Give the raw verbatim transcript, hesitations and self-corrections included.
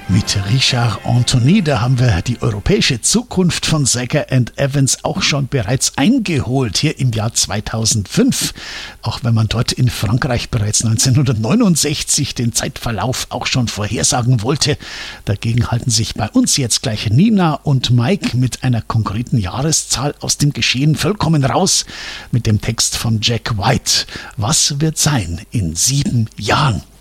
Mit Richard Anthony, da haben wir die europäische Zukunft von Sager and Evans auch schon bereits eingeholt, hier im Jahr zweitausendfünf. Auch wenn man dort in Frankreich bereits neunzehnhundertneunundsechzig den Zeitverlauf auch schon vorhersagen wollte. Dagegen halten sich bei uns jetzt gleich Nina und Mike mit einer konkreten Jahreszahl aus dem Geschehen vollkommen raus, mit dem Text von Jack White. Was wird sein in sieben Jahren?